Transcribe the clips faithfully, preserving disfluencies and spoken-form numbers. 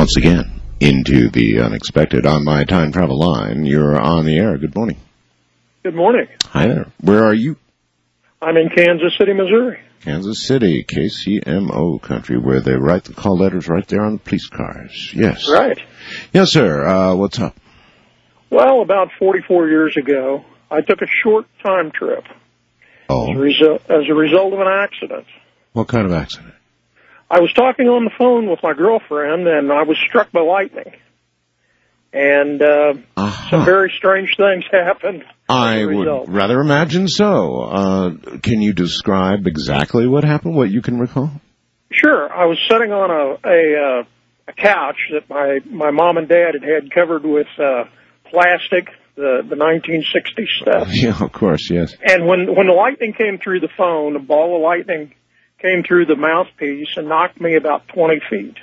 once again into the unexpected on my time travel line. You're on the air. Good morning. Good morning. Hi there. Where are you? I'm in Kansas City, Missouri. Kansas City, K C M O country, where they write the call letters right there on the police cars. Yes. Right. Yes, sir. Uh, what's up? Well, about forty-four years ago, I took a short time trip Oh. as a, result, as a result of an accident. What kind of accident? I was talking on the phone with my girlfriend, and I was struck by lightning. And uh, Uh-huh. some very strange things happened. I would rather imagine so. Uh, can you describe exactly what happened, what you can recall? Sure. I was sitting on a a, uh, a couch that my, my mom and dad had had covered with uh, plastic, the, the nineteen sixties stuff. Yeah, of course, yes. And when, when the lightning came through the phone, a ball of lightning came through the mouthpiece and knocked me about twenty feet.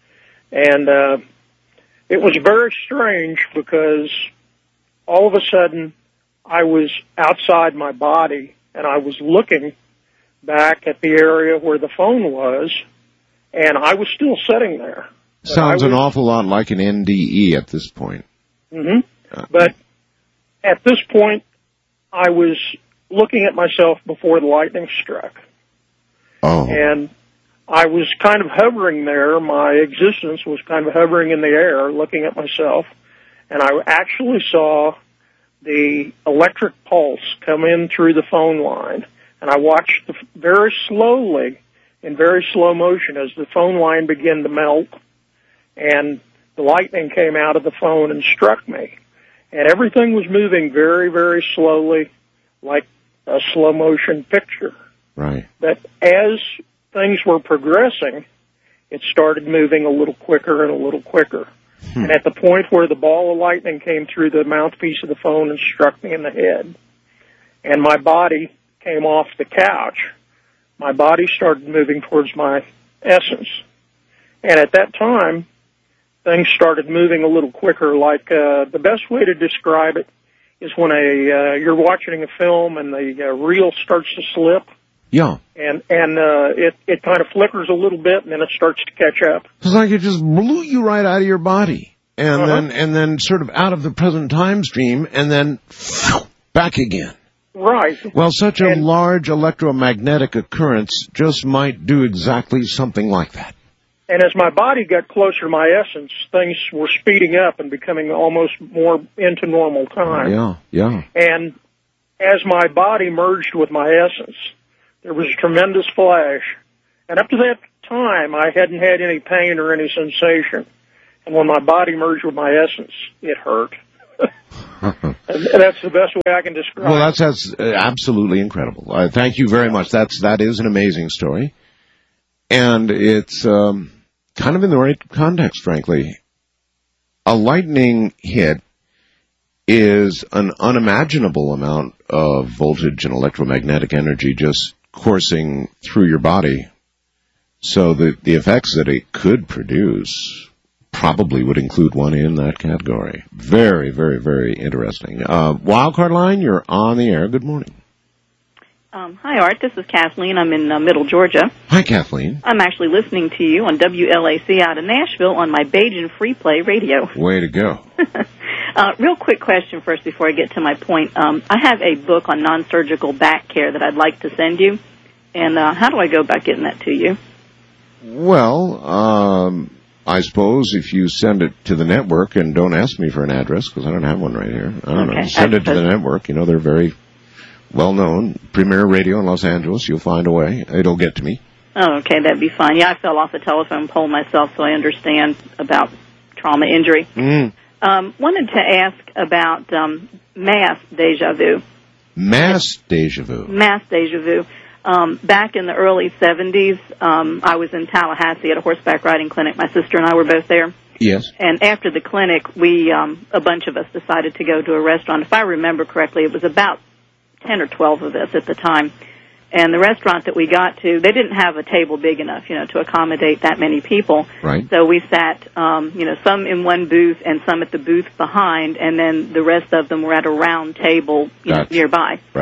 And uh, it was very strange because all of a sudden I was outside my body and I was looking back at the area where the phone was, and I was still sitting there. Sounds was, an awful lot like an N D E at this point. Mm-hmm. Uh, but at this point, I was looking at myself before the lightning struck. Oh. And I was kind of hovering there. My existence was kind of hovering in the air, looking at myself. And I actually saw the electric pulse come in through the phone line. And I watched the, very slowly, in very slow motion, as the phone line began to melt. And the lightning came out of the phone and struck me. And everything was moving very, very slowly, like a slow motion picture. Right. But as things were progressing, it started moving a little quicker and a little quicker. Hmm. And at the point where the ball of lightning came through the mouthpiece of the phone and struck me in the head, and my body came off the couch, my body started moving towards my essence. And at that time, things started moving a little quicker. Like uh, the best way to describe it is when a uh, you're watching a film and the uh, reel starts to slip. Yeah. And and uh, it it kind of flickers a little bit, and then it starts to catch up. It's like it just blew you right out of your body, and uh-huh. then and then sort of out of the present time stream, and then back again. Right. Well, such a and, large electromagnetic occurrence just might do exactly something like that. And as my body got closer to my essence, things were speeding up and becoming almost more into normal time. Yeah, yeah. And as my body merged with my essence, there was a tremendous flash. And up to that time, I hadn't had any pain or any sensation. And when my body merged with my essence, it hurt. And that's the best way I can describe it. Well, that's, that's absolutely incredible. Uh, thank you very much. That's, that is an amazing story. And it's um, kind of in the right context, frankly. A lightning hit is an unimaginable amount of voltage and electromagnetic energy just coursing through your body. So the, the effects that it could produce probably would include one in that category. Very, very, very interesting. Uh, Wildcard Line, you're on the air. Good morning. Um, hi, Art. This is Kathleen. I'm in uh, Middle Georgia. Hi, Kathleen. I'm actually listening to you on W L A C out of Nashville on my Bajan Free Play radio. Way to go. uh, real quick question first before I get to my point. Um, I have a book on non-surgical back care that I'd like to send you. And uh, how do I go about getting that to you? Well, um, I suppose if you send it to the network, and don't ask me for an address because I don't have one right here. I don't okay. know. Send it to the network. You know, they're very well-known. Premier radio in Los Angeles. You'll find a way. It'll get to me. Oh, okay. That'd be fine. Yeah, I fell off a telephone pole myself, so I understand about trauma injury. Mm. Um, wanted to ask about um, mass deja vu. Mass deja vu. Mass deja vu. Um, back in the early seventies, um, I was in Tallahassee at a horseback riding clinic. My sister and I were both there. Yes. And after the clinic, we, um, a bunch of us decided to go to a restaurant. If I remember correctly, it was about ten or twelve of us at the time. And the restaurant that we got to, they didn't have a table big enough, you know, to accommodate that many people. Right. So we sat, um, you know, some in one booth and some at the booth behind, and then the rest of them were at a round table, you gotcha. know, nearby. Right.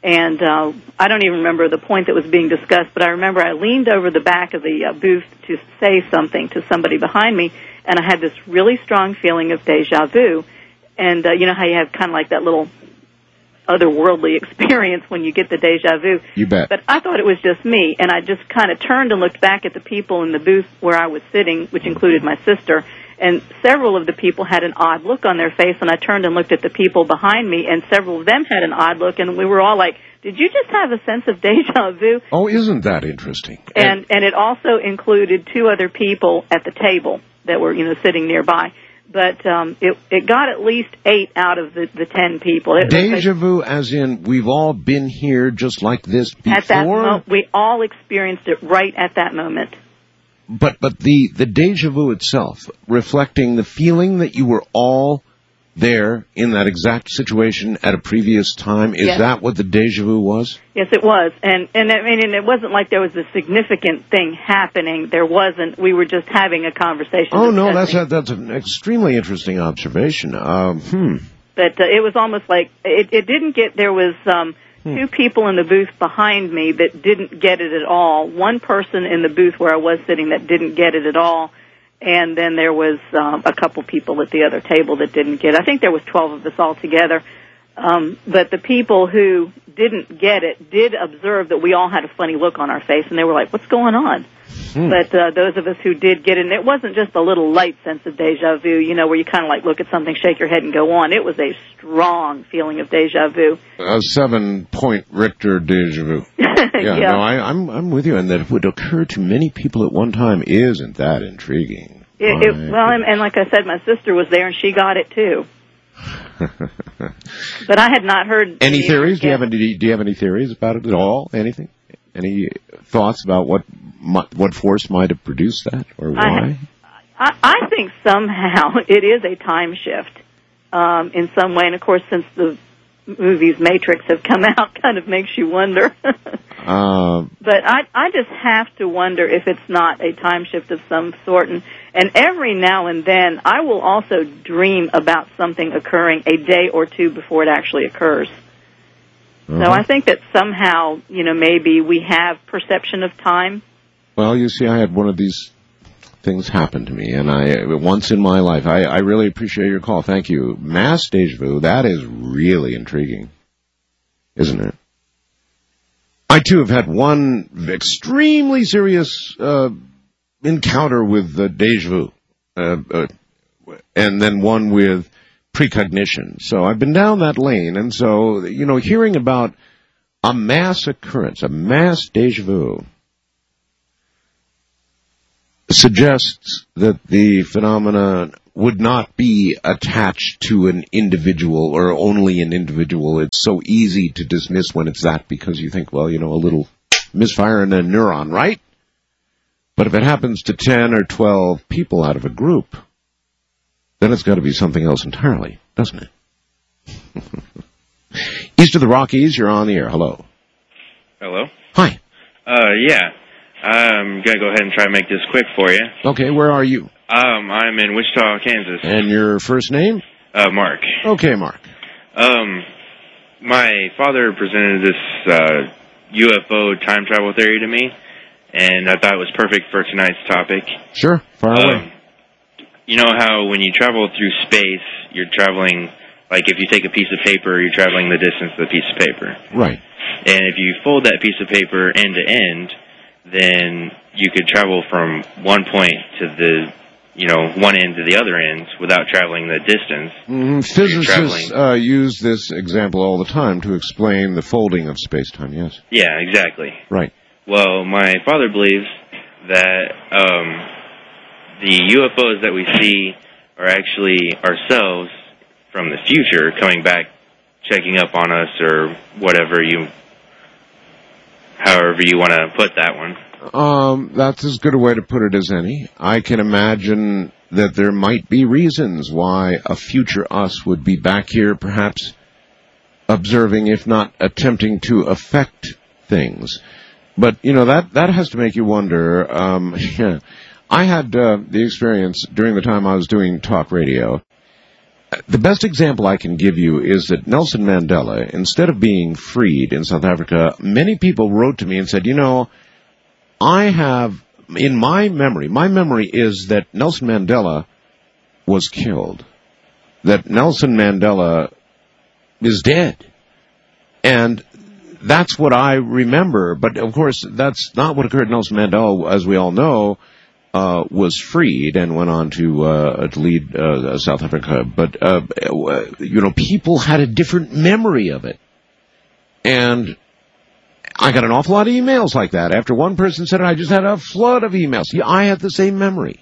And uh, I don't even remember the point that was being discussed, but I remember I leaned over the back of the uh, booth to say something to somebody behind me, and I had this really strong feeling of deja vu. And uh, you know how you have kind of like that little otherworldly experience when you get the deja vu? You bet. But I thought it was just me, and I just kind of turned and looked back at the people in the booth where I was sitting, which included my sister, and several of the people had an odd look on their face, and I turned and looked at the people behind me, and several of them had an odd look, and we were all like, did you just have a sense of deja vu? Oh, isn't that interesting? And and it also included two other people at the table that were, you know, sitting nearby. But um, it it got at least eight out of the, the ten people. It Deja like, vu as in we've all been here just like this before? At that moment, we all experienced it right at that moment. But but the, the deja vu itself, reflecting the feeling that you were all there in that exact situation at a previous time, is yes. that what the deja vu was? Yes, it was. And, and I mean, and it wasn't like there was a significant thing happening. There wasn't. We were just having a conversation. Oh, no, that's a, that's an extremely interesting observation. Um, hmm. But uh, it was almost like, it, it didn't get, there was um, hmm. two people in the booth behind me that didn't get it at all. One person in the booth where I was sitting that didn't get it at all. And then there was um, a couple people at the other table that didn't get it. I think there was twelve of us all together. Um, but the people who didn't get it did observe that we all had a funny look on our face, and they were like, what's going on? Hmm. But uh, those of us who did get it, and it wasn't just a little light sense of deja vu, you know, where you kind of like look at something, shake your head, and go on. It was a strong feeling of deja vu. A seven-point Richter deja vu. Yeah, yeah. no, I, I'm I'm with you, and that it would occur to many people at one time. Isn't that intriguing? It, it, well, and, and like I said, my sister was there, and she got it too. But I had not heard any theories. Do you have any? Do you have any theories about it at all? Anything? Any thoughts about what what force might have produced that, or why? I, I think somehow it is a time shift um, in some way, and of course, since the movies Matrix have come out, kind of makes you wonder. uh, but I I just have to wonder if it's not a time shift of some sort, and and every now and then I will also dream about something occurring a day or two before it actually occurs. Uh-huh. So I think that somehow, you know, maybe we have perception of time. Well, you see, I had one of these things happen to me, and I once in my life. I, I really appreciate your call. Thank you. Mass deja vu, that is really intriguing, isn't it? I, too, have had one extremely serious uh, encounter with uh, deja vu, uh, uh, and then one with precognition. So I've been down that lane, and so, you know, hearing about a mass occurrence, a mass deja vu, suggests that the phenomena would not be attached to an individual or only an individual. It's so easy to dismiss when it's that because you think, well, you know, a little misfire in a neuron, right? But if it happens to ten or twelve people out of a group, then it's got to be something else entirely, doesn't it? East of the Rockies, you're on the air. Hello. Hello. Hi. Uh, yeah. I'm going to go ahead and try to make this quick for you. Okay, where are you? Um, I'm in Wichita, Kansas. And your first name? Uh, Mark. Okay, Mark. Um, my father presented this uh, U F O time travel theory to me, and I thought it was perfect for tonight's topic. Sure, far um, away. You know how when you travel through space, you're traveling, like if you take a piece of paper, you're traveling the distance of the piece of paper. Right. And if you fold that piece of paper end to end, then you could travel from one point to the, you know, one end to the other end without traveling the distance. Mm, physicists uh, use this example all the time to explain the folding of space-time, yes. Yeah, exactly. Right. Well, my father believes that um, the U F Os that we see are actually ourselves from the future coming back, checking up on us or whatever you... however you want to put that one. Um, that's as good a way to put it as any. I can imagine that there might be reasons why a future us would be back here, perhaps observing, if not attempting to affect things. But, you know, that, that has to make you wonder. Um, I had uh, the experience during the time I was doing talk radio. The best example I can give you is that Nelson Mandela, instead of being freed in South Africa, many people wrote to me and said, you know, I have, in my memory, my memory is that Nelson Mandela was killed, that Nelson Mandela is dead. And that's what I remember. But, of course, that's not what occurred. Nelson Mandela, as we all know, uh, was freed and went on to, uh, to lead uh, South Africa. But, uh, you know, people had a different memory of it. And I got an awful lot of emails like that. After one person said it, I just had a flood of emails. Yeah, I had the same memory.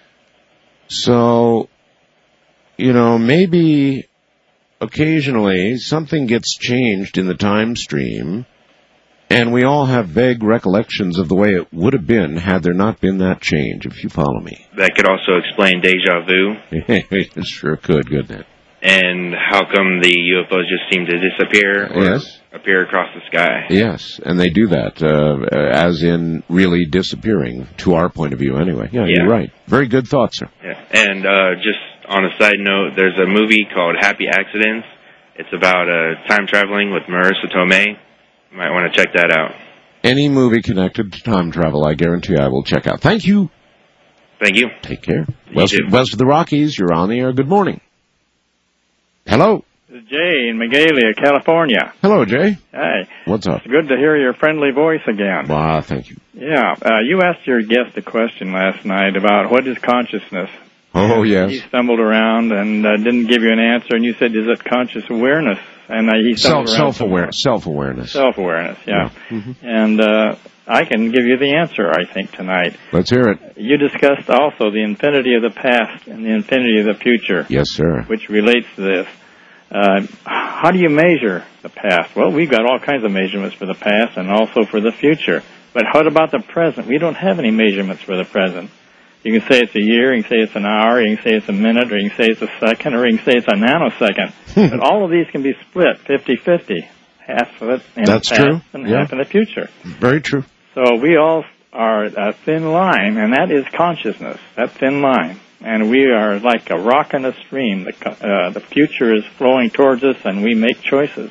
So, you know, maybe occasionally something gets changed in the time stream, and we all have vague recollections of the way it would have been had there not been that change, if you follow me. That could also explain deja vu. It sure could, couldn't it? And how come the U F Os just seem to disappear or yes. appear across the sky? Yes, and they do that, uh, as in really disappearing, to our point of view anyway. Yeah, yeah. You're right. Very good thought, sir. Yeah. And uh, just on a side note, there's a movie called Happy Accidents. It's about uh, time traveling with Marissa Tomei. You might want to check that out. Any movie connected to time travel, I guarantee I will check out. Thank you. Thank you. Take care. West, west of the Rockies, you're on the air. Good morning. Hello. This is Jay in Magalia, California. Hello, Jay. Hi. What's up? It's good to hear your friendly voice again. Ah, thank you. Yeah, uh, you asked your guest a question last night about what is consciousness. Oh, yes. He stumbled around and uh, didn't give you an answer, and you said, is it conscious awareness? And uh, he stumbled Self, around self-aware, self-awareness. Self-awareness, yeah. yeah. Mm-hmm. And uh, I can give you the answer, I think, tonight. Let's hear it. You discussed also the infinity of the past and the infinity of the future. Yes, sir. Which relates to this. Uh, how do you measure the past? Well, we've got all kinds of measurements for the past and also for the future. But what about the present? We don't have any measurements for the present. You can say it's a year, you can say it's an hour, you can say it's a minute, or you can say it's a second, or you can say it's a nanosecond. But all of these can be split fifty-fifty. Half of it in That's the past true. and Yeah. half in the future. Very true. So we all are a thin line, and that is consciousness, that thin line. And we are like a rock in a stream. The, uh, the future is flowing towards us, and we make choices.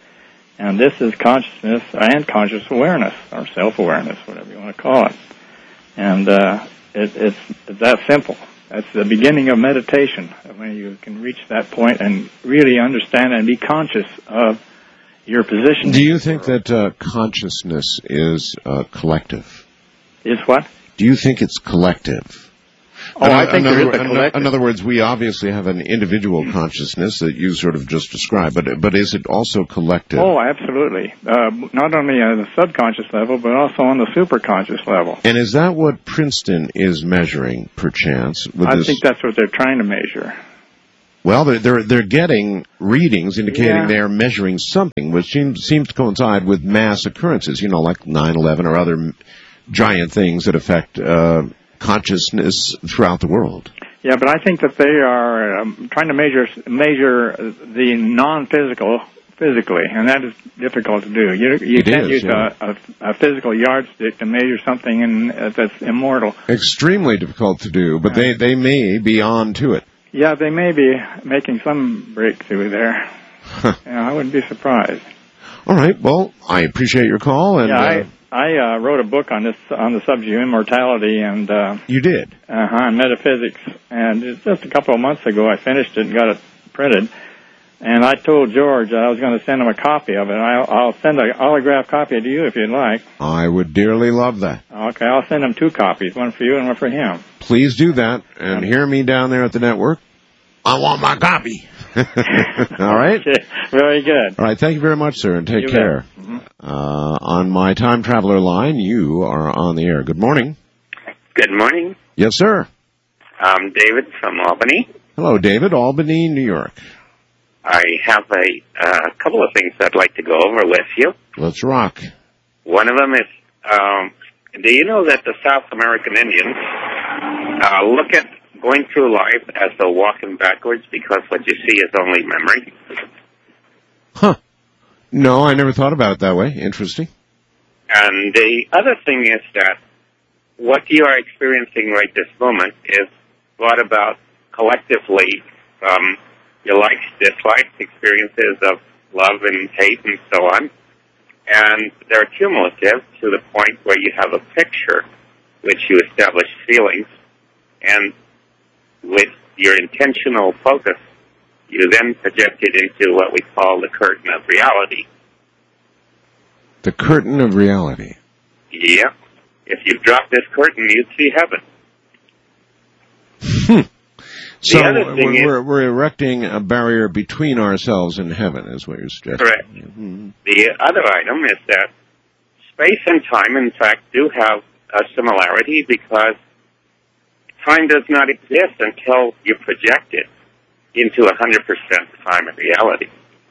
And this is consciousness and conscious awareness, or self-awareness, whatever you want to call it. And uh, it, it's, it's that simple. That's the beginning of meditation, when you can reach that point and really understand and be conscious of your position. Do you think that uh, consciousness is uh, collective? Is what? Do you think it's collective? Oh, in, I think in there other, is a collective. In other words, we obviously have an individual consciousness that you sort of just described, but but is it also collective? Oh, absolutely. Uh, not only on the subconscious level, but also on the superconscious level. And is that what Princeton is measuring, perchance? With I this? think that's what they're trying to measure. Well, they're they're, they're getting readings indicating Yeah. they're measuring something, which seems seems to coincide with mass occurrences. You know, like nine eleven or other giant things that affect uh, consciousness throughout the world. Yeah, but I think that they are um, trying to measure measure the non-physical physically, and that is difficult to do. You you It can't is, use yeah. a, a, a physical yardstick to measure something in, uh, that's immortal. Extremely difficult to do, but they, they may be on to it. Yeah, they may be making some breakthrough there. Huh. Yeah, I wouldn't be surprised. All right. Well, I appreciate your call. And yeah, I uh, I uh, wrote a book on this on the subject of immortality and uh, you did. uh-huh, and metaphysics, and just a couple of months ago I finished it and got it printed. And I told George I was going to send him a copy of it. I'll, I'll send an autographed copy to you if you'd like. I would dearly love that. Okay, I'll send him two copies, one for you and one for him. Please do that, and hear me down there at the network. I want my copy. All right? Okay, very good. All right, thank you very much, sir, and take You care. bet. Uh, on my time traveler line, you are on the air. Good morning. Good morning. Yes, sir. I'm David from Albany. Hello, David, Albany, New York. I have a uh, couple of things I'd like to go over with you. Let's rock. One of them is, um, do you know that the South American Indians uh, look at going through life as though walking backwards because what you see is only memory? Huh. No, I never thought about it that way. Interesting. And the other thing is that what you are experiencing right this moment is brought about collectively from your likes, dislikes, experiences of love and hate and so on. And they're cumulative to the point where you have a picture which you establish feelings, and with your intentional focus, you then project it into what we call the curtain of reality. The curtain of reality. Yeah. If you drop this curtain, you'd see heaven. Hmm. So other thing we're, is, we're, we're erecting a barrier between ourselves and heaven, is what you're suggesting. Correct. Mm-hmm. The other item is that space and time, in fact, do have a similarity because time does not exist until you project it into one hundred percent time and reality.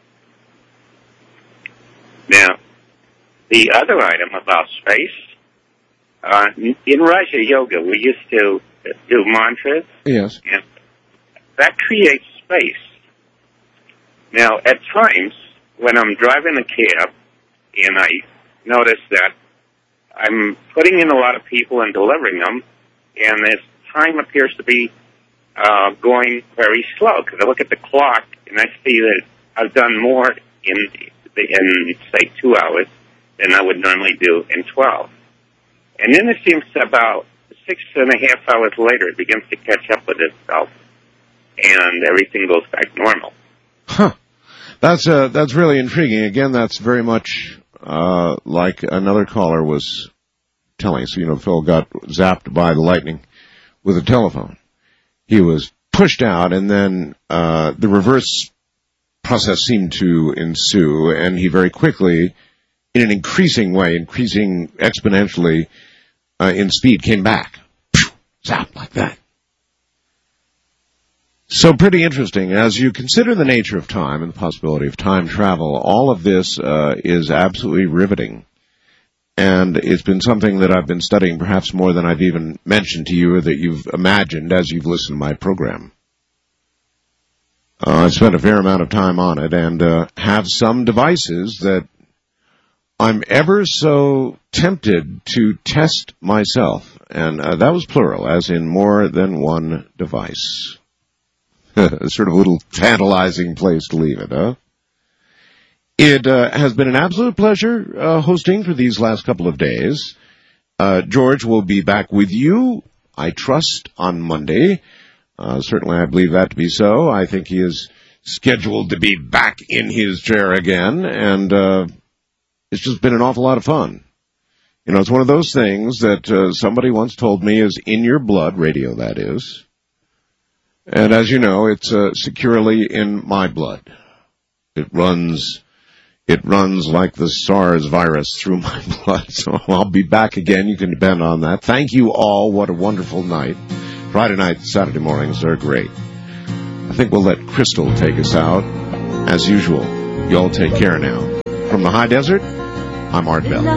Now, the other item about space, uh, in Raja Yoga, we used to do mantras. Yes. And that creates space. Now, at times, when I'm driving a cab and I notice that I'm putting in a lot of people and delivering them, and this time appears to be uh, going very slow, because I look at the clock and I see that I've done more in, in, say, two hours than I would normally do in twelve. And then it seems about six and a half hours later, it begins to catch up with itself, and everything goes back normal. Huh. That's uh, that's really intriguing. Again, that's very much uh, like another caller was telling us. You know, Phil got zapped by the lightning with a telephone. He was pushed out, and then uh, the reverse process seemed to ensue, and he very quickly, in an increasing way, increasing exponentially uh, in speed, came back. Zap, like that. So pretty interesting. As you consider the nature of time and the possibility of time travel, all of this uh, is absolutely riveting. And it's been something that I've been studying perhaps more than I've even mentioned to you or that you've imagined as you've listened to my program. Uh, I've spent a fair amount of time on it and uh, have some devices that I'm ever so tempted to test myself. And uh, that was plural, as in more than one device. A sort of a little tantalizing place to leave it, huh? It uh, has been an absolute pleasure uh, hosting for these last couple of days. Uh, George will be back with you, I trust, on Monday. Uh, certainly I believe that to be so. I think he is scheduled to be back in his chair again, and uh, it's just been an awful lot of fun. You know, it's one of those things that uh, somebody once told me is in your blood, radio that is. And as you know, it's uh, securely in my blood. It runs, it runs like the SARS virus through my blood. So I'll be back again. You can depend on that. Thank you all. What a wonderful night. Friday night, Saturday mornings are great. I think we'll let Crystal take us out. As usual, you all take care now. From the high desert, I'm Art Bell.